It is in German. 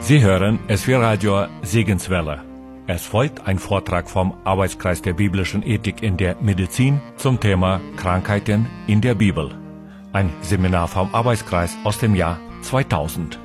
Sie hören SW Radio Segenswelle. Es folgt ein Vortrag vom Arbeitskreis der biblischen Ethik in der Medizin zum Thema Krankheiten in der Bibel. Ein Seminar vom Arbeitskreis aus dem Jahr 2000.